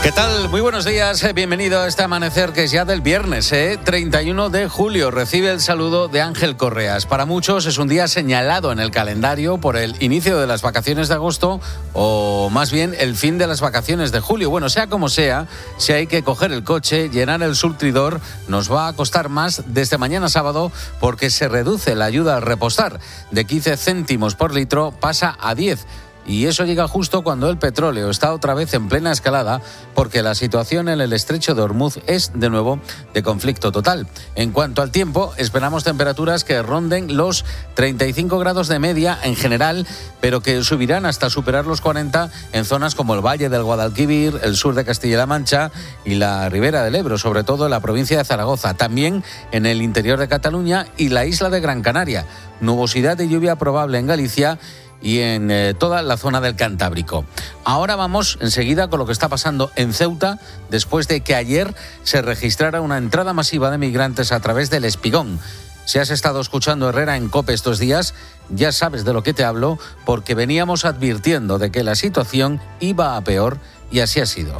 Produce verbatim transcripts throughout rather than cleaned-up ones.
¿Qué tal? Muy buenos días, bienvenido a este amanecer que es ya del viernes, ¿eh? treinta y uno de julio. Recibe el saludo de Ángel Correas. Para muchos es un día señalado en el calendario por el inicio de las vacaciones de agosto o más bien el fin de las vacaciones de julio. Bueno, sea como sea, si hay que coger el coche, llenar el surtidor, nos va a costar más desde mañana sábado porque se reduce la ayuda al repostar. De quince céntimos por litro pasa a diez. Y eso llega justo cuando el petróleo está otra vez en plena escalada porque la situación en el estrecho de Hormuz es, de nuevo, de conflicto total. En cuanto al tiempo, esperamos temperaturas que ronden los treinta y cinco grados de media en general, pero que subirán hasta superar los cuarenta en zonas como el Valle del Guadalquivir, el sur de Castilla-La Mancha y la Ribera del Ebro, sobre todo en la provincia de Zaragoza. También en el interior de Cataluña y la isla de Gran Canaria. Nubosidad de lluvia probable en Galicia y en eh, toda la zona del Cantábrico. Ahora vamos enseguida con lo que está pasando en Ceuta, después de que ayer se registrara una entrada masiva de migrantes a través del Espigón. Si has estado escuchando Herrera en COPE estos días, ya sabes de lo que te hablo, porque veníamos advirtiendo de que la situación iba a peor y así ha sido.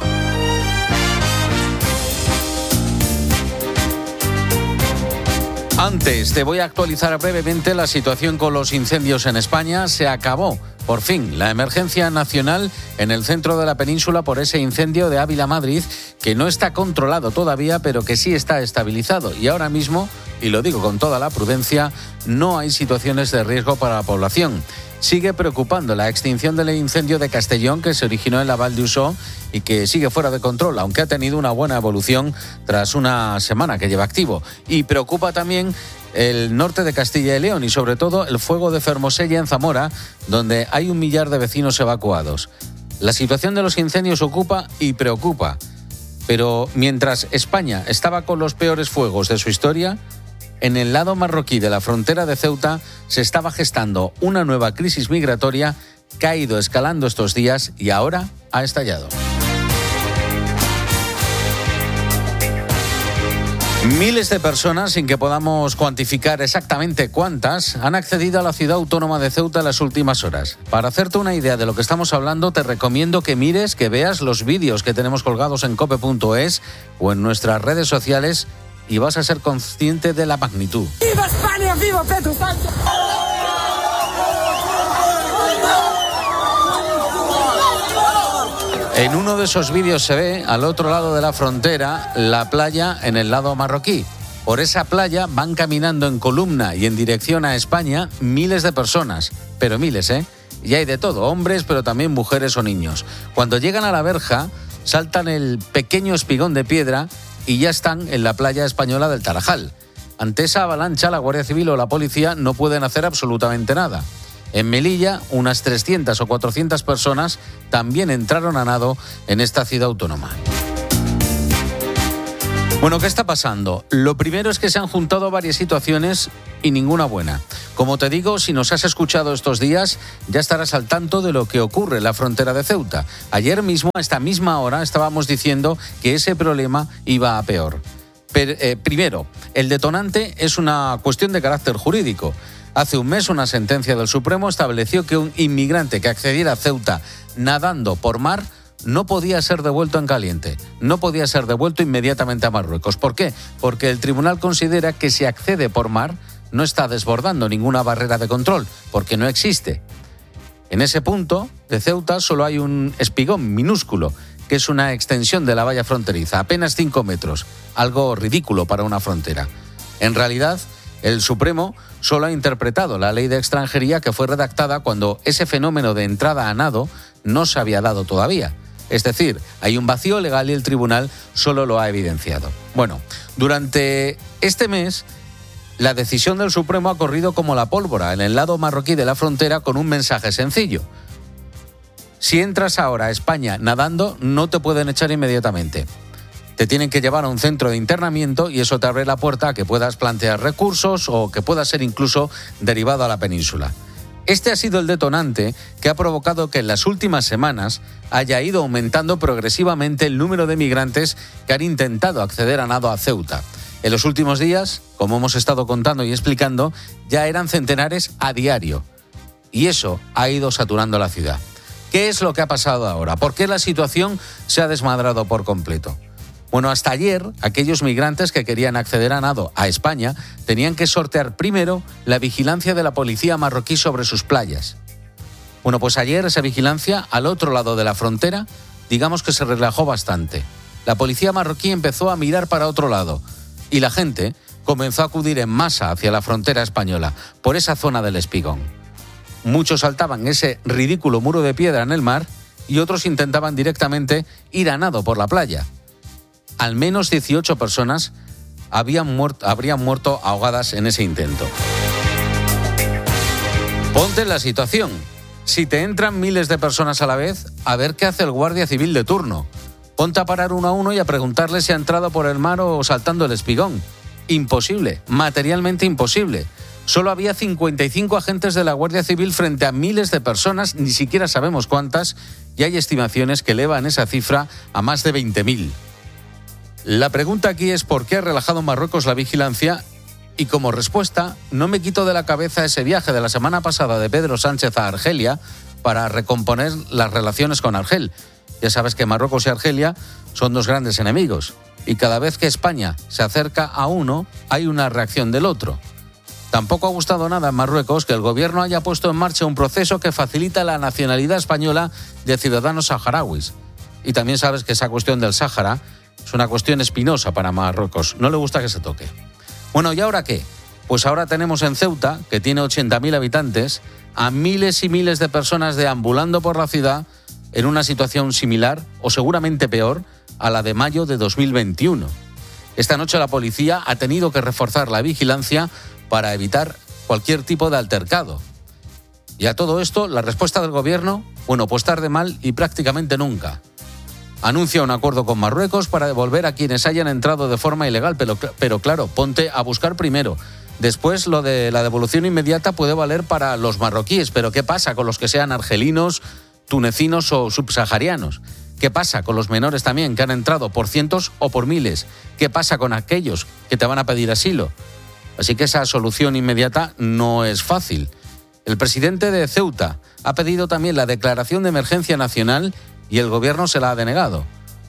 Antes, te voy a actualizar brevemente la situación con los incendios en España. Se acabó, por fin, la emergencia nacional en el centro de la península por ese incendio de Ávila-Madrid, que no está controlado todavía, pero que sí está estabilizado. Y ahora mismo, y lo digo con toda la prudencia, no hay situaciones de riesgo para la población. Sigue preocupando la extinción del incendio de Castellón, que se originó en la Val d'Usó y que sigue fuera de control, aunque ha tenido una buena evolución tras una semana que lleva activo. Y preocupa también el norte de Castilla y León y sobre todo el fuego de Fermosella en Zamora, donde hay un millar de vecinos evacuados. La situación de los incendios ocupa y preocupa, pero mientras España estaba con los peores fuegos de su historia, en el lado marroquí de la frontera de Ceuta se estaba gestando una nueva crisis migratoria que ha ido escalando estos días y ahora ha estallado. Miles de personas, sin que podamos cuantificar exactamente cuántas, han accedido a la ciudad autónoma de Ceuta en las últimas horas. Para hacerte una idea de lo que estamos hablando, te recomiendo que mires, que veas los vídeos que tenemos colgados en cope punto es o en nuestras redes sociales y vas a ser consciente de la magnitud. ¡Viva España! ¡Viva Pedro Sánchez! En uno de esos vídeos se ve, al otro lado de la frontera, la playa en el lado marroquí. Por esa playa van caminando en columna y en dirección a España miles de personas, pero miles, ¿eh? Y hay de todo, hombres, pero también mujeres o niños. Cuando llegan a la verja, saltan el pequeño espigón de piedra y ya están en la playa española del Tarajal. Ante esa avalancha, la Guardia Civil o la policía no pueden hacer absolutamente nada. En Melilla, unas trescientas o cuatrocientas personas también entraron a nado en esta ciudad autónoma. Bueno, ¿qué está pasando? Lo primero es que se han juntado varias situaciones y ninguna buena. Como te digo, si nos has escuchado estos días, ya estarás al tanto de lo que ocurre en la frontera de Ceuta. Ayer mismo, a esta misma hora, estábamos diciendo que ese problema iba a peor. Pero, eh, primero, el detonante es una cuestión de carácter jurídico. Hace un mes, una sentencia del Supremo estableció que un inmigrante que accediera a Ceuta nadando por mar no podía ser devuelto en caliente, no podía ser devuelto inmediatamente a Marruecos. ¿Por qué? Porque el tribunal considera que si accede por mar no está desbordando ninguna barrera de control, porque no existe. En ese punto de Ceuta solo hay un espigón minúsculo, que es una extensión de la valla fronteriza, apenas cinco metros, algo ridículo para una frontera. En realidad, el Supremo solo ha interpretado la ley de extranjería que fue redactada cuando ese fenómeno de entrada a nado no se había dado todavía. Es decir, hay un vacío legal y el tribunal solo lo ha evidenciado. Bueno, durante este mes, la decisión del Supremo ha corrido como la pólvora en el lado marroquí de la frontera con un mensaje sencillo. Si entras ahora a España nadando, no te pueden echar inmediatamente. Te tienen que llevar a un centro de internamiento y eso te abre la puerta a que puedas plantear recursos o que puedas ser incluso derivado a la península. Este ha sido el detonante que ha provocado que en las últimas semanas haya ido aumentando progresivamente el número de migrantes que han intentado acceder a nado a Ceuta. En los últimos días, como hemos estado contando y explicando, ya eran centenares a diario. Y eso ha ido saturando la ciudad. ¿Qué es lo que ha pasado ahora? ¿Por qué la situación se ha desmadrado por completo? Bueno, hasta ayer, aquellos migrantes que querían acceder a nado a España tenían que sortear primero la vigilancia de la policía marroquí sobre sus playas. Bueno, pues ayer esa vigilancia al otro lado de la frontera, digamos que se relajó bastante. La policía marroquí empezó a mirar para otro lado y la gente comenzó a acudir en masa hacia la frontera española, por esa zona del Espigón. Muchos saltaban ese ridículo muro de piedra en el mar y otros intentaban directamente ir a nado por la playa. Al menos dieciocho personas habían muerto, habrían muerto ahogadas en ese intento. Ponte en la situación. Si te entran miles de personas a la vez, a ver qué hace el guardia civil de turno. Ponte a parar uno a uno y a preguntarle si ha entrado por el mar o saltando el Espigón. Imposible, materialmente imposible. Solo había cincuenta y cinco agentes de la Guardia Civil frente a miles de personas, ni siquiera sabemos cuántas, y hay estimaciones que elevan esa cifra a más de veinte mil. La pregunta aquí es por qué ha relajado Marruecos la vigilancia y como respuesta no me quito de la cabeza ese viaje de la semana pasada de Pedro Sánchez a Argelia para recomponer las relaciones con Argel. Ya sabes que Marruecos y Argelia son dos grandes enemigos y cada vez que España se acerca a uno hay una reacción del otro. Tampoco ha gustado nada en Marruecos que el gobierno haya puesto en marcha un proceso que facilita la nacionalidad española de ciudadanos saharauis. Y también sabes que esa cuestión del Sáhara es una cuestión espinosa para Marruecos. No le gusta que se toque. Bueno, ¿y ahora qué? Pues ahora tenemos en Ceuta, que tiene ochenta mil habitantes, a miles y miles de personas deambulando por la ciudad en una situación similar o seguramente peor a la de mayo de dos mil veintiuno. Esta noche la policía ha tenido que reforzar la vigilancia para evitar cualquier tipo de altercado. Y a todo esto, la respuesta del gobierno, bueno, pues tarde mal y prácticamente nunca. Anuncia un acuerdo con Marruecos para devolver a quienes hayan entrado de forma ilegal, pero, pero claro, ponte a buscar primero. Después, lo de la devolución inmediata puede valer para los marroquíes, pero ¿qué pasa con los que sean argelinos, tunecinos o subsaharianos? ¿Qué pasa con los menores también que han entrado por cientos o por miles? ¿Qué pasa con aquellos que te van a pedir asilo? Así que esa solución inmediata no es fácil. El presidente de Ceuta ha pedido también la declaración de emergencia nacional y el gobierno se la ha denegado.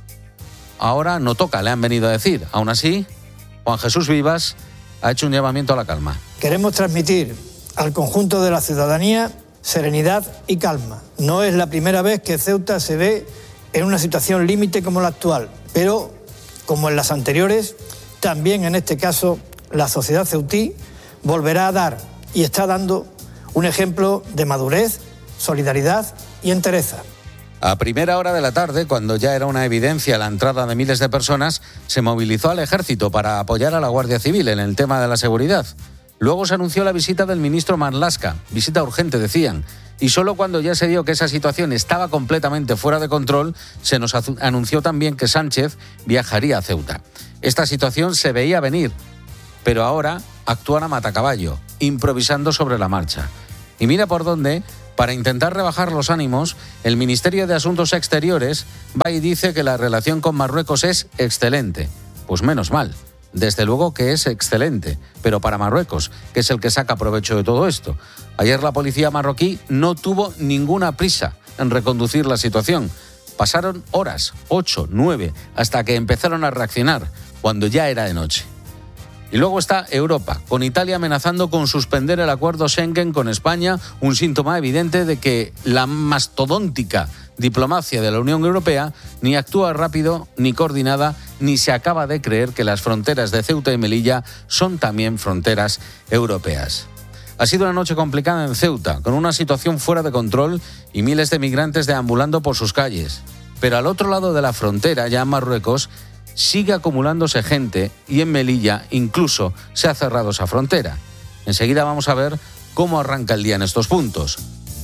Ahora no toca, le han venido a decir. Aún así, Juan Jesús Vivas ha hecho un llamamiento a la calma. Queremos transmitir al conjunto de la ciudadanía serenidad y calma. No es la primera vez que Ceuta se ve en una situación límite como la actual, pero, como en las anteriores, también en este caso la sociedad ceutí volverá a dar y está dando un ejemplo de madurez, solidaridad y entereza. A primera hora de la tarde, cuando ya era una evidencia la entrada de miles de personas, se movilizó al ejército para apoyar a la Guardia Civil en el tema de la seguridad. Luego se anunció la visita del ministro Marlaska, visita urgente decían, y solo cuando ya se vio que esa situación estaba completamente fuera de control, se nos anunció también que Sánchez viajaría a Ceuta. Esta situación se veía venir, pero ahora actúan a matacaballo, improvisando sobre la marcha. Y mira por dónde, para intentar rebajar los ánimos, el Ministerio de Asuntos Exteriores va y dice que la relación con Marruecos es excelente. Pues menos mal, desde luego que es excelente, pero para Marruecos, que es el que saca provecho de todo esto. Ayer la policía marroquí no tuvo ninguna prisa en reconducir la situación. Pasaron horas, ocho, nueve, hasta que empezaron a reaccionar, cuando ya era de noche. Y luego está Europa, con Italia amenazando con suspender el acuerdo Schengen con España, un síntoma evidente de que la mastodóntica diplomacia de la Unión Europea ni actúa rápido, ni coordinada, ni se acaba de creer que las fronteras de Ceuta y Melilla son también fronteras europeas. Ha sido una noche complicada en Ceuta, con una situación fuera de control y miles de migrantes deambulando por sus calles. Pero al otro lado de la frontera, ya en Marruecos, sigue acumulándose gente y en Melilla incluso se ha cerrado esa frontera. Enseguida vamos a ver cómo arranca el día en estos puntos.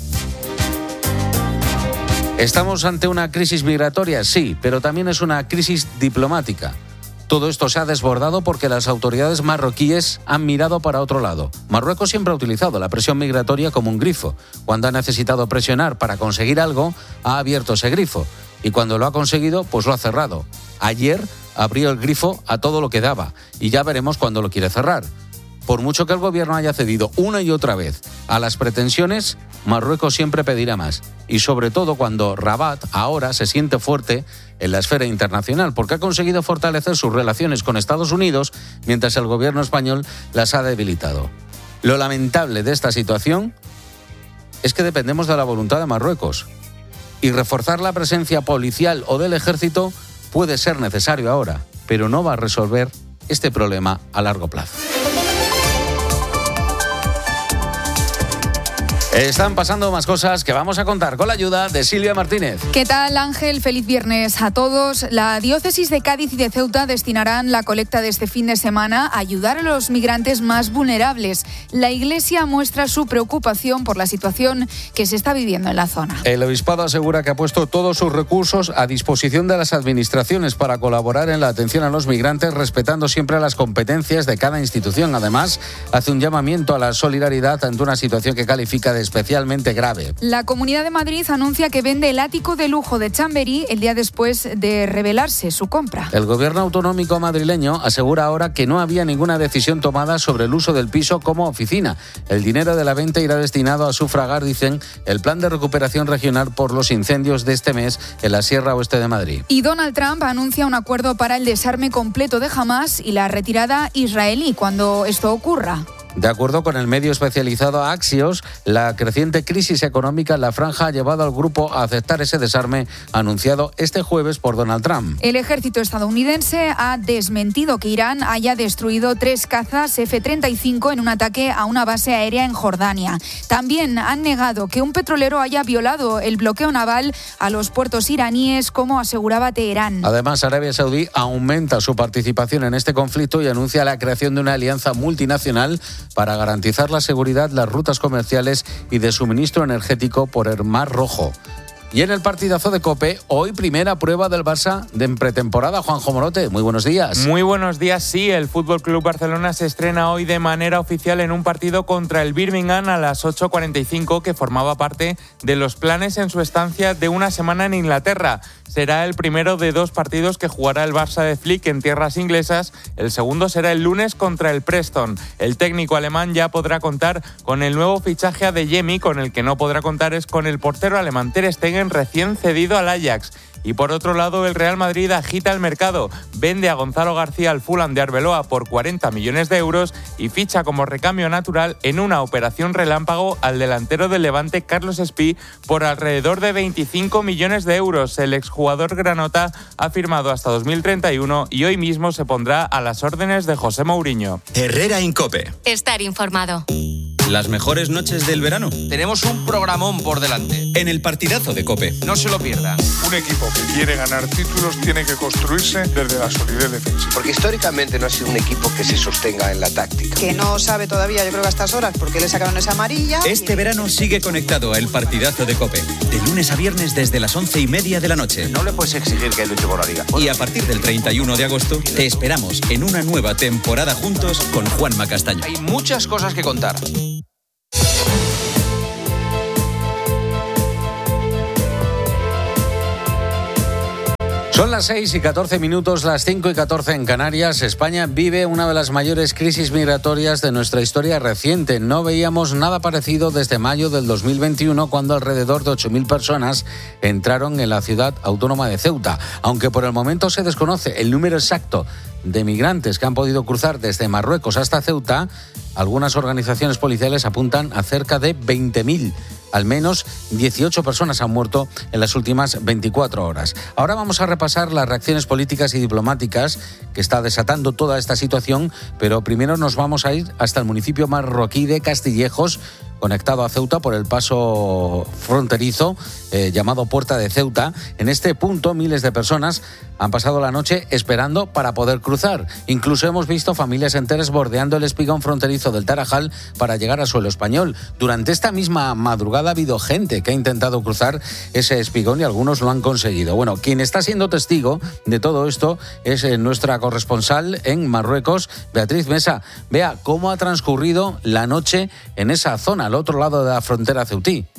¿Estamos ante una crisis migratoria? Sí, pero también es una crisis diplomática. Todo esto se ha desbordado porque las autoridades marroquíes han mirado para otro lado. Marruecos siempre ha utilizado la presión migratoria como un grifo. Cuando ha necesitado presionar para conseguir algo, ha abierto ese grifo. Y cuando lo ha conseguido, pues lo ha cerrado. Ayer abrió el grifo a todo lo que daba y ya veremos cuándo lo quiere cerrar. por mucho que el gobierno haya cedido una y otra vez a las pretensiones, Marruecos siempre pedirá más. Y sobre todo cuando Rabat ahora se siente fuerte en la esfera internacional, porque ha conseguido fortalecer sus relaciones con Estados Unidos, mientras el gobierno español las ha debilitado. Lo lamentable de esta situación es que dependemos de la voluntad de Marruecos. Y reforzar la presencia policial o del ejército puede ser necesario ahora, pero no va a resolver este problema a largo plazo. Están pasando más cosas que vamos a contar con la ayuda de Silvia Martínez. ¿Qué tal, Ángel? Feliz viernes a todos. La diócesis de Cádiz y de Ceuta destinarán la colecta de este fin de semana a ayudar a los migrantes más vulnerables. La Iglesia muestra su preocupación por la situación que se está viviendo en la zona. El obispado asegura que ha puesto todos sus recursos a disposición de las administraciones para colaborar en la atención a los migrantes, respetando siempre las competencias de cada institución. Además, hace un llamamiento a la solidaridad ante una situación que califica de especialmente grave. La Comunidad de Madrid anuncia que vende el ático de lujo de Chamberí el día después de revelarse su compra. El gobierno autonómico madrileño asegura ahora que no había ninguna decisión tomada sobre el uso del piso como oficina. El dinero de la venta irá destinado a sufragar, dicen, el plan de recuperación regional por los incendios de este mes en la Sierra Oeste de Madrid. Y Donald Trump anuncia un acuerdo para el desarme completo de Hamás y la retirada israelí cuando esto ocurra. De acuerdo con el medio especializado Axios, la creciente crisis económica en la franja ha llevado al grupo a aceptar ese desarme anunciado este jueves por Donald Trump. El ejército estadounidense ha desmentido que Irán haya destruido tres cazas F treinta y cinco en un ataque a una base aérea en Jordania. También han negado que un petrolero haya violado el bloqueo naval a los puertos iraníes, como aseguraba Teherán. Además, Arabia Saudí aumenta su participación en este conflicto y anuncia la creación de una alianza multinacional para garantizar la seguridad, las rutas comerciales y de suministro energético por el Mar Rojo. Y en el partidazo de COPE, hoy primera prueba del Barça de en pretemporada. Juanjo Morote, muy buenos días. Muy buenos días, sí. El F C Barcelona se estrena hoy de manera oficial en un partido contra el Birmingham a las ocho cuarenta y cinco, que formaba parte de los planes en su estancia de una semana en Inglaterra. Será el primero de dos partidos que jugará el Barça de Flick en tierras inglesas. El segundo será el lunes contra el Preston. El técnico alemán ya podrá contar con el nuevo fichaje a Adeyemi, con el que no podrá contar es con el portero alemán Ter Stegen, recién cedido al Ajax. Y por otro lado, el Real Madrid agita el mercado. Vende a Gonzalo García al Fulham de Arbeloa por cuarenta millones de euros y ficha como recambio natural en una operación relámpago al delantero del Levante Carlos Espí por alrededor de veinticinco millones de euros. El exjugador granota ha firmado hasta dos mil treinta y uno y hoy mismo se pondrá a las órdenes de José Mourinho. Herrera en COPE. Estar informado. Las mejores noches del verano. Tenemos un programón por delante. En el partidazo de COPE. No se lo pierdan. Un equipo que quiere ganar títulos tiene que construirse desde la solidez defensiva. Porque históricamente no ha sido un equipo que se sostenga en la táctica. Que no sabe todavía, yo creo que a estas horas, porque le sacaron esa amarilla. Este verano sigue conectado a el partidazo de COPE. De lunes a viernes desde las once y media de la noche. No le puedes exigir que luche por la liga. Y a partir del treinta y uno de agosto te esperamos en una nueva temporada juntos con Juanma Castaño. Hay muchas cosas que contar. Son las seis y catorce minutos, las cinco y catorce en Canarias. España vive una de las mayores crisis migratorias de nuestra historia reciente. No veíamos nada parecido desde mayo del dos mil veintiuno, cuando alrededor de ocho mil personas entraron en la ciudad autónoma de Ceuta. Aunque por el momento se desconoce el número exacto de migrantes que han podido cruzar desde Marruecos hasta Ceuta, algunas organizaciones policiales apuntan a cerca de veinte mil. Al menos dieciocho personas han muerto en las últimas veinticuatro horas. Ahora vamos a repasar las reacciones políticas y diplomáticas que está desatando toda esta situación, pero primero nos vamos a ir hasta el municipio marroquí de Castillejos, conectado a Ceuta por el paso fronterizo eh, llamado Puerta de Ceuta. En este punto, miles de personas han pasado la noche esperando para poder cruzar. Incluso hemos visto familias enteras bordeando el espigón fronterizo del Tarajal para llegar a suelo español. Durante esta misma madrugada ha habido gente que ha intentado cruzar ese espigón y algunos lo han conseguido. Bueno, quien está siendo testigo de todo esto es eh, nuestra corresponsal en Marruecos, Beatriz Mesa. Vea cómo ha transcurrido la noche en esa zona, al otro lado de la frontera ceutí.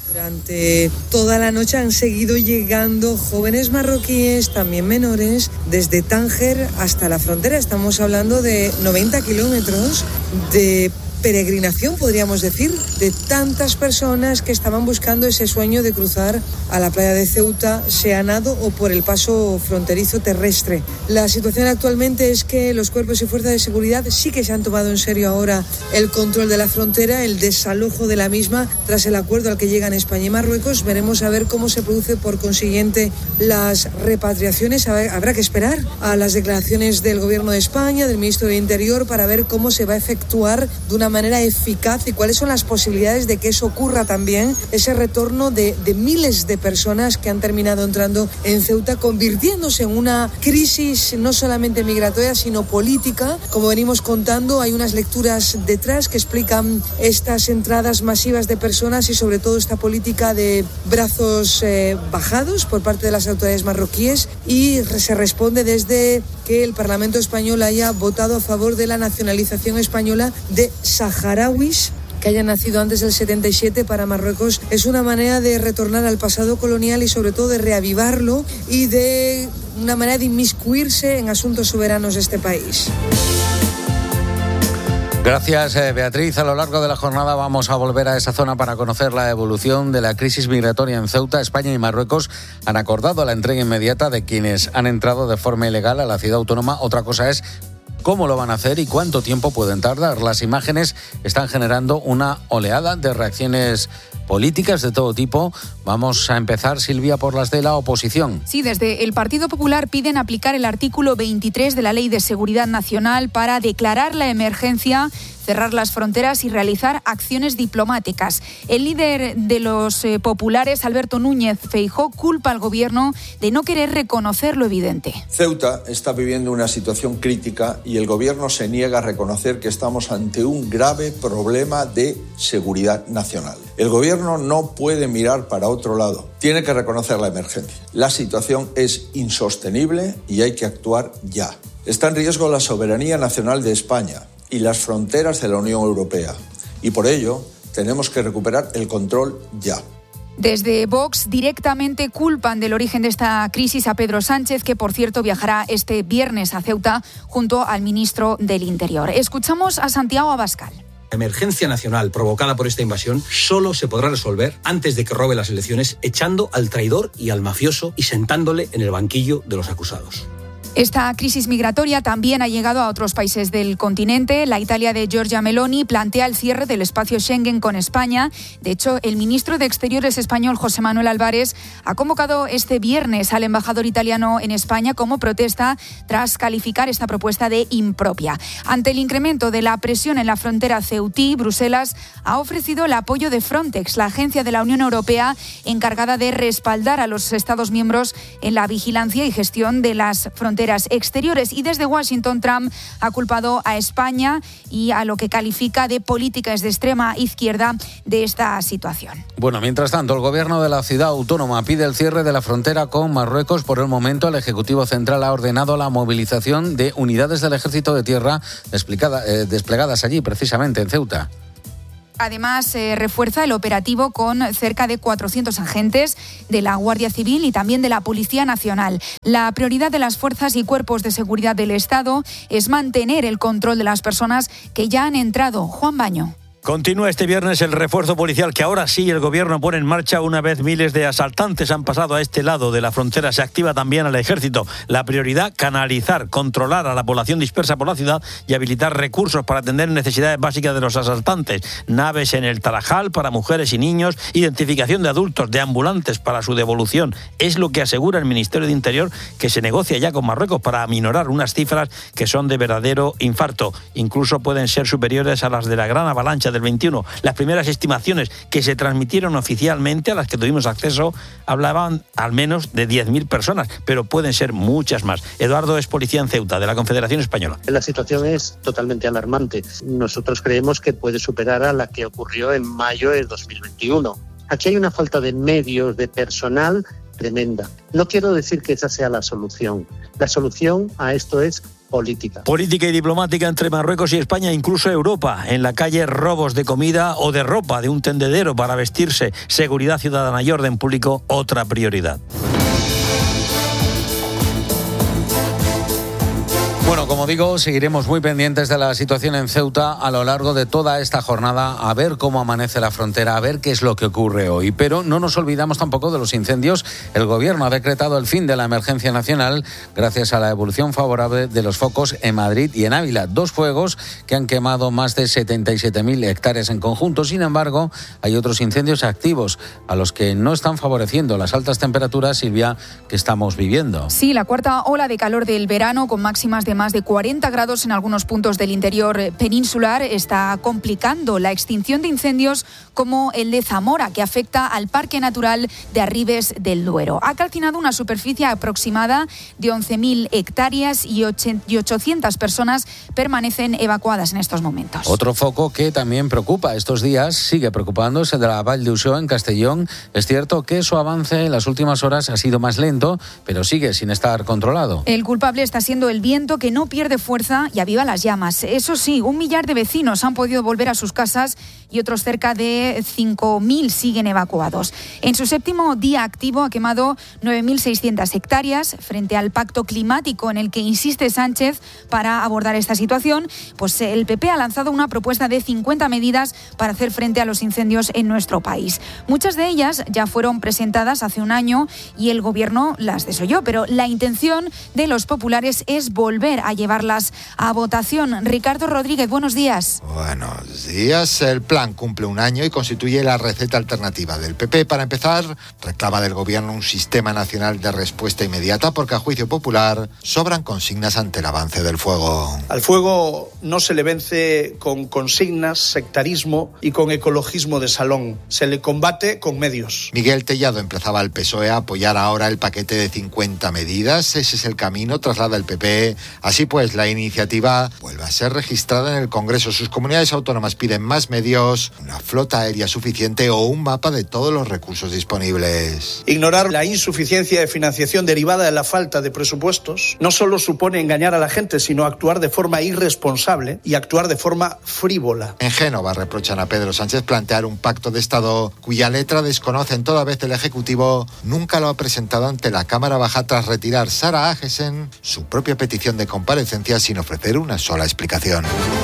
Durante toda la noche han seguido llegando jóvenes marroquíes, también menores, desde Tánger hasta la frontera. Estamos hablando de noventa kilómetros de peregrinación, podríamos decir, de tantas personas que estaban buscando ese sueño de cruzar a la playa de Ceuta, sea a nado o por el paso fronterizo terrestre. La situación actualmente es que los cuerpos y fuerzas de seguridad sí que se han tomado en serio ahora el control de la frontera, el desalojo de la misma tras el acuerdo al que llegan España y Marruecos. Veremos a ver cómo se produce por consiguiente las repatriaciones. Habrá que esperar a las declaraciones del Gobierno de España, del Ministro de Interior, para ver cómo se va a efectuar de una manera eficaz y cuáles son las posibilidades de que eso ocurra también, ese retorno de, de miles de personas que han terminado entrando en Ceuta, convirtiéndose en una crisis no solamente migratoria, sino política. Como venimos contando, hay unas lecturas detrás que explican estas entradas masivas de personas y sobre todo esta política de brazos eh, bajados por parte de las autoridades marroquíes, y se responde desde que el Parlamento español haya votado a favor de la nacionalización española de saharauis que hayan nacido antes del setenta y siete. Para Marruecos es una manera de retornar al pasado colonial y sobre todo de reavivarlo y de una manera de inmiscuirse en asuntos soberanos de este país. Gracias, Beatriz. A lo largo de la jornada vamos a volver a esa zona para conocer la evolución de la crisis migratoria en Ceuta. España y Marruecos han acordado la entrega inmediata de quienes han entrado de forma ilegal a la ciudad autónoma. Otra cosa es cómo lo van a hacer y cuánto tiempo pueden tardar. Las imágenes están generando una oleada de reacciones políticas de todo tipo. Vamos a empezar, Silvia, por las de la oposición. Sí, desde el Partido Popular piden aplicar el artículo veintitrés de la Ley de Seguridad Nacional para declarar la emergencia, cerrar las fronteras y realizar acciones diplomáticas. El líder de los eh, populares, Alberto Núñez Feijóo, culpa al gobierno de no querer reconocer lo evidente. Ceuta está viviendo una situación crítica y el gobierno se niega a reconocer que estamos ante un grave problema de seguridad nacional. El gobierno no puede mirar para otro lado. Tiene que reconocer la emergencia. La situación es insostenible y hay que actuar ya. Está en riesgo la soberanía nacional de España y las fronteras de la Unión Europea. Y por ello, tenemos que recuperar el control ya. Desde Vox directamente culpan del origen de esta crisis a Pedro Sánchez, que por cierto viajará este viernes a Ceuta junto al ministro del Interior. Escuchamos a Santiago Abascal. La emergencia nacional provocada por esta invasión solo se podrá resolver antes de que robe las elecciones, echando al traidor y al mafioso y sentándole en el banquillo de los acusados. Esta crisis migratoria también ha llegado a otros países del continente. La Italia de Giorgia Meloni plantea el cierre del espacio Schengen con España. De hecho, el ministro de Exteriores español, José Manuel Álvarez, ha convocado este viernes al embajador italiano en España como protesta tras calificar esta propuesta de impropia. Ante el incremento de la presión en la frontera ceutí, Bruselas ha ofrecido el apoyo de Frontex, la agencia de la Unión Europea encargada de respaldar a los Estados miembros en la vigilancia y gestión de las fronteras exteriores. Y desde Washington, Trump ha culpado a España y a lo que califica de políticas de extrema izquierda de esta situación. Bueno, mientras tanto, el gobierno de la ciudad autónoma pide el cierre de la frontera con Marruecos. Por el momento, el Ejecutivo Central ha ordenado la movilización de unidades del Ejército de Tierra eh, desplegadas allí, precisamente en Ceuta. Además, se eh, refuerza el operativo con cerca de cuatrocientos agentes de la Guardia Civil y también de la Policía Nacional. La prioridad de las fuerzas y cuerpos de seguridad del Estado es mantener el control de las personas que ya han entrado. Juan Baño. Continúa este viernes el refuerzo policial que ahora sí el gobierno pone en marcha una vez miles de asaltantes han pasado a este lado de la frontera. Se activa también al ejército. La prioridad, canalizar, controlar a la población dispersa por la ciudad y habilitar recursos para atender necesidades básicas de los asaltantes. Naves en el Tarajal para mujeres y niños, identificación de adultos, de ambulantes para su devolución. Es lo que asegura el Ministerio de Interior, que se negocia ya con Marruecos para aminorar unas cifras que son de verdadero infarto. Incluso pueden ser superiores a las de la gran avalancha del veintiuno. Las primeras estimaciones que se transmitieron oficialmente, a las que tuvimos acceso, hablaban al menos de diez mil personas, pero pueden ser muchas más. Eduardo es policía en Ceuta, de la Confederación Española. La situación es totalmente alarmante. Nosotros creemos que puede superar a la que ocurrió en mayo de dos mil veintiuno. Aquí hay una falta de medios, de personal, tremenda. No quiero decir que esa sea la solución. La solución a esto es política. Política y diplomática entre Marruecos y España, incluso Europa. En la calle, robos de comida o de ropa de un tendedero para vestirse. Seguridad ciudadana y orden público, otra prioridad. Bueno, como digo, seguiremos muy pendientes de la situación en Ceuta a lo largo de toda esta jornada, a ver cómo amanece la frontera, a ver qué es lo que ocurre hoy. Pero no nos olvidamos tampoco de los incendios. El Gobierno ha decretado el fin de la emergencia nacional gracias a la evolución favorable de los focos en Madrid y en Ávila. Dos fuegos que han quemado más de setenta y siete mil hectáreas en conjunto. Sin embargo, hay otros incendios activos a los que no están favoreciendo las altas temperaturas, Silvia, que estamos viviendo. Sí, la cuarta ola de calor del verano, con máximas de más de cuarenta grados en algunos puntos del interior peninsular, está complicando la extinción de incendios como el de Zamora, que afecta al Parque Natural de Arribes del Duero. Ha calcinado una superficie aproximada de once mil hectáreas y ochocientas personas permanecen evacuadas en estos momentos. Otro foco que también preocupa estos días, sigue preocupando, es el de la Vall d'Uixó en Castellón. Es cierto que su avance en las últimas horas ha sido más lento, pero sigue sin estar controlado. El culpable está siendo el viento, que no pierde fuerza y aviva las llamas. Eso sí, un millar de vecinos han podido volver a sus casas y otros cerca de cinco mil siguen evacuados. En su séptimo día activo ha quemado nueve mil seiscientas hectáreas. Frente al pacto climático en el que insiste Sánchez para abordar esta situación, pues el P P ha lanzado una propuesta de cincuenta medidas para hacer frente a los incendios en nuestro país. Muchas de ellas ya fueron presentadas hace un año y el Gobierno las desoyó, pero la intención de los populares es volver a llevarlas a votación. Ricardo Rodríguez, buenos días. Buenos días. El plan cumple un año y constituye la receta alternativa del P P. Para empezar, reclama del Gobierno un sistema nacional de respuesta inmediata porque, a juicio popular, sobran consignas ante el avance del fuego. Al fuego no se le vence con consignas, sectarismo y con ecologismo de salón. Se le combate con medios. Miguel Tellado emplazaba al P S O E a apoyar ahora el paquete de cincuenta medidas. Ese es el camino, traslada el P P. Así pues, la iniciativa vuelve a ser registrada en el Congreso. Sus comunidades autónomas piden más medios, una flota aérea suficiente o un mapa de todos los recursos disponibles. Ignorar la insuficiencia de financiación derivada de la falta de presupuestos no solo supone engañar a la gente, sino actuar de forma irresponsable y actuar de forma frívola. En Génova reprochan a Pedro Sánchez plantear un pacto de Estado cuya letra desconocen, toda vez el Ejecutivo nunca lo ha presentado ante la Cámara Baja tras retirar Sara Agesen su propia petición de comparecencia sin ofrecer una sola explicación.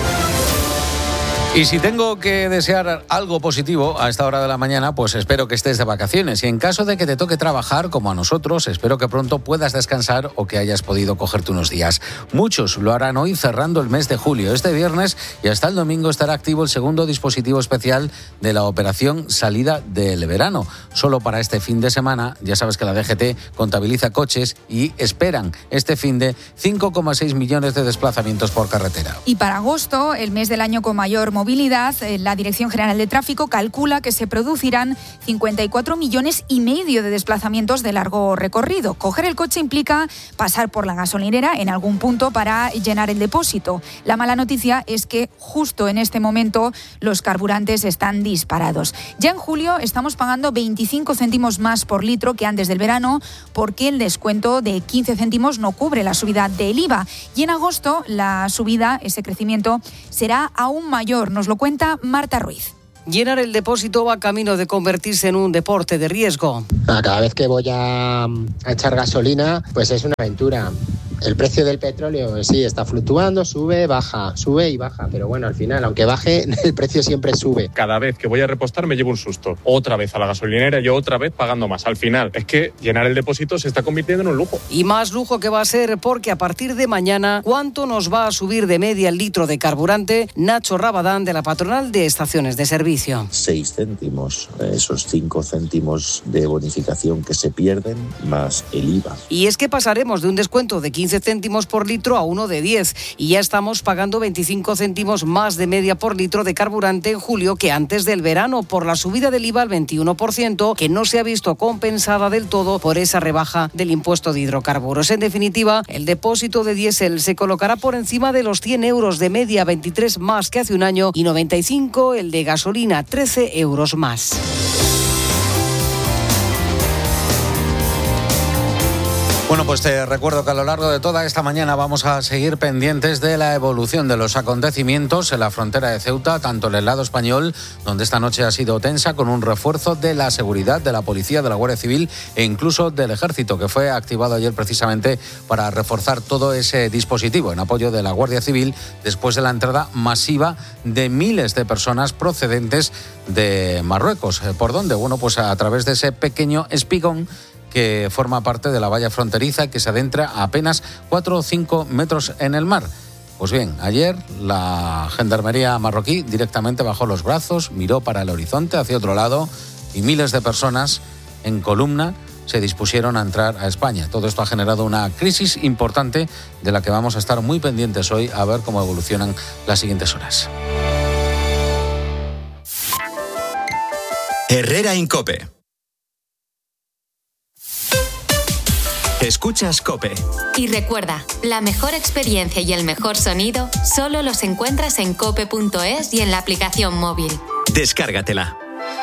Y si tengo que desear algo positivo a esta hora de la mañana, pues espero que estés de vacaciones. Y en caso de que te toque trabajar, como a nosotros, espero que pronto puedas descansar o que hayas podido cogerte unos días. Muchos lo harán hoy cerrando el mes de julio. Este viernes y hasta el domingo estará activo el segundo dispositivo especial de la operación Salida del Verano. Solo para este fin de semana, ya sabes que la D G T contabiliza coches y esperan este fin de cinco coma seis millones de desplazamientos por carretera. Y para agosto, el mes del año con mayor movilidad, la Dirección General de Tráfico calcula que se producirán cincuenta y cuatro millones y medio de desplazamientos de largo recorrido. Coger el coche implica pasar por la gasolinera en algún punto para llenar el depósito. La mala noticia es que justo en este momento los carburantes están disparados. Ya en julio estamos pagando veinticinco céntimos más por litro que antes del verano, porque el descuento de quince céntimos no cubre la subida del I V A. Y en agosto la subida, ese crecimiento, será aún mayor. Nos lo cuenta Marta Ruiz. Llenar el depósito va camino de convertirse en un deporte de riesgo. Cada vez que voy a, a echar gasolina, pues es una aventura. El precio del petróleo sí está fluctuando, sube, baja, sube y baja, pero bueno, al final, aunque baje, el precio siempre sube. Cada vez que voy a repostar me llevo un susto. Otra vez a la gasolinera, yo otra vez pagando más. Al final, es que llenar el depósito se está convirtiendo en un lujo. Y más lujo que va a ser porque a partir de mañana, ¿cuánto nos va a subir de media el litro de carburante? Nacho Rabadán, de la Patronal de Estaciones de Servicio. Seis céntimos, esos cinco céntimos de bonificación que se pierden, más el I V A. Y es que pasaremos de un descuento de quince céntimos por litro a uno de diez y ya estamos pagando veinticinco céntimos más de media por litro de carburante en julio que antes del verano por la subida del I V A al veintiuno por ciento, que no se ha visto compensada del todo por esa rebaja del impuesto de hidrocarburos. En definitiva, el depósito de diésel se colocará por encima de los cien euros de media, veintitrés más que hace un año, y noventa y cinco el de gasolina, trece euros más. Bueno, pues te recuerdo que a lo largo de toda esta mañana vamos a seguir pendientes de la evolución de los acontecimientos en la frontera de Ceuta, tanto en el lado español, donde esta noche ha sido tensa, con un refuerzo de la seguridad de la policía, de la Guardia Civil e incluso del Ejército, que fue activado ayer precisamente para reforzar todo ese dispositivo en apoyo de la Guardia Civil después de la entrada masiva de miles de personas procedentes de Marruecos. ¿Por dónde? Bueno, pues a través de ese pequeño espigón que forma parte de la valla fronteriza que se adentra a apenas cuatro o cinco metros en el mar. Pues bien, ayer la gendarmería marroquí directamente bajó los brazos, miró para el horizonte, hacia otro lado, y miles de personas en columna se dispusieron a entrar a España. Todo esto ha generado una crisis importante de la que vamos a estar muy pendientes hoy a ver cómo evolucionan las siguientes horas. Herrera en COPE. Escuchas COPE. Y recuerda, la mejor experiencia y el mejor sonido solo los encuentras en cope punto es y en la aplicación móvil. Descárgatela.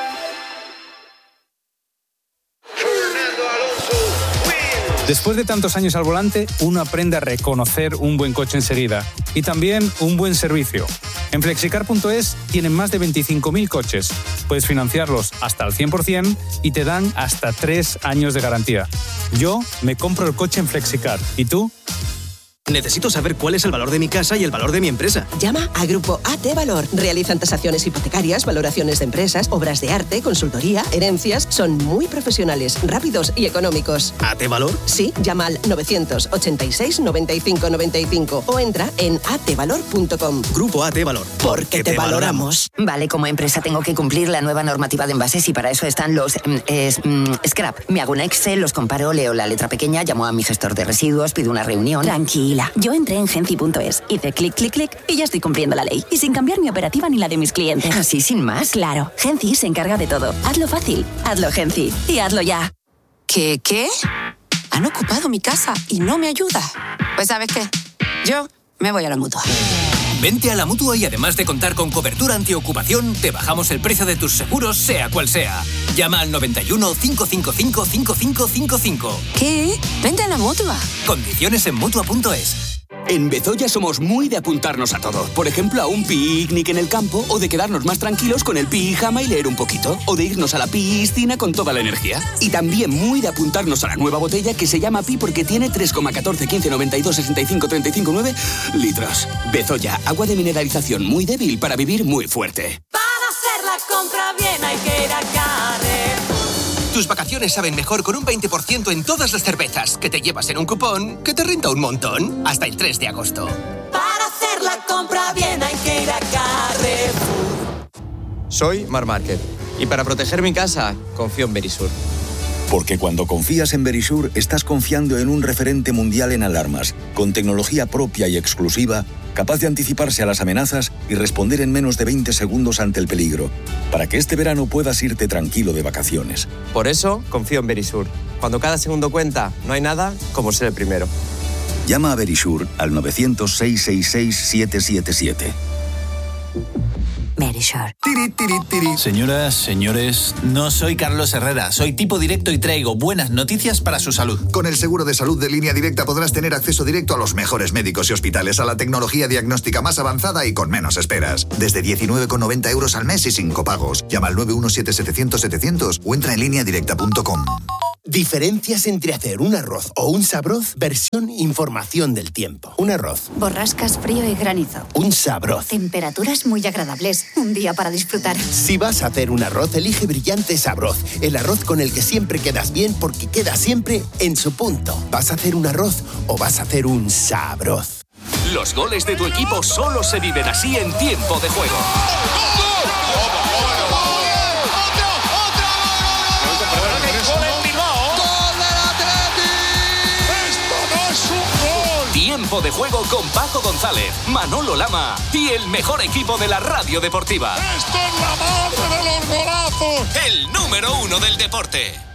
Después de tantos años al volante, uno aprende a reconocer un buen coche enseguida y también un buen servicio. En flexicar punto es tienen más de veinticinco mil coches. Puedes financiarlos hasta al cien por ciento y te dan hasta tres años de garantía. Yo me compro el coche en Flexicar. ¿Y tú? Necesito saber cuál es el valor de mi casa y el valor de mi empresa. Llama a Grupo A T Valor. Realizan tasaciones hipotecarias, valoraciones de empresas, obras de arte, consultoría, herencias. Son muy profesionales, rápidos y económicos. ¿A T Valor? Sí, llama al novecientos ochenta y seis noventa y cinco noventa y cinco o entra en a t valor punto com. Grupo A T Valor. Porque, Porque te, te valoramos. Vale, como empresa tengo que cumplir la nueva normativa de envases y para eso están los eh, mm, scrap. Me hago un Excel, los comparo, leo la letra pequeña, llamo a mi gestor de residuos, pido una reunión. Tranquila. Yo entré en Genci punto es, hice clic, clic, clic y ya estoy cumpliendo la ley. Y sin cambiar mi operativa ni la de mis clientes. ¿Así sin más? Claro, Genci se encarga de todo. Hazlo fácil, hazlo Genci y hazlo ya. ¿Qué, qué? Han ocupado mi casa y no me ayuda. Pues ¿sabes qué? Yo me voy a la Mutua. Vente a la Mutua y además de contar con cobertura antiocupación, te bajamos el precio de tus seguros, sea cual sea. Llama al noventa y uno, cinco cinco cinco, cinco cinco cinco cinco. ¿Qué? Vente a la Mutua. Condiciones en Mutua punto es. En Bezoya somos muy de apuntarnos a todo. Por ejemplo, a un picnic en el campo o de quedarnos más tranquilos con el pijama y leer un poquito. O de irnos a la piscina con toda la energía. Y también muy de apuntarnos a la nueva botella que se llama Pi porque tiene tres coma catorce, quince, noventa y dos, sesenta y cinco, treinta y cinco, nueve litros. Bezoya, agua de mineralización muy débil para vivir muy fuerte. Para hacer la compra bien hay que ir a Carrefour. Tus vacaciones saben mejor con un veinte por ciento en todas las cervezas que te llevas en un cupón que te renta un montón hasta el tres de agosto. Para hacer la compra bien hay que ir a Carrefour. Soy Mar Márquez y para proteger mi casa confío en Verisur. Porque cuando confías en Verisur estás confiando en un referente mundial en alarmas, con tecnología propia y exclusiva, capaz de anticiparse a las amenazas y responder en menos de veinte segundos ante el peligro, para que este verano puedas irte tranquilo de vacaciones. Por eso confío en Verisur. Cuando cada segundo cuenta, no hay nada como ser el primero. Llama a Verisur al novecientos, seiscientos sesenta y seis, siete siete siete. Verisur. Señoras, señores, no soy Carlos Herrera, soy tipo directo y traigo buenas noticias para su salud. Con el seguro de salud de Línea Directa podrás tener acceso directo a los mejores médicos y hospitales, a la tecnología diagnóstica más avanzada y con menos esperas. Desde diecinueve con noventa euros al mes y sin copagos. Llama al nueve uno siete, setecientos, setecientos o entra en línea directa punto com. Diferencias entre hacer un arroz o un sabroz, versión información del tiempo. Un arroz. Borrascas, frío y granizo. Un sabroz. Temperaturas muy agradables. Un día para disfrutar. Si vas a hacer un arroz, elige Brillante Sabroz. El arroz con el que siempre quedas bien porque queda siempre en su punto. ¿Vas a hacer un arroz o vas a hacer un sabroz? Los goles de tu equipo solo se viven así en tiempo de juego. Tiempo de juego con Paco González, Manolo Lama y el mejor equipo de la radio deportiva. ¡Esto es la madre de los golazos! El número uno del deporte.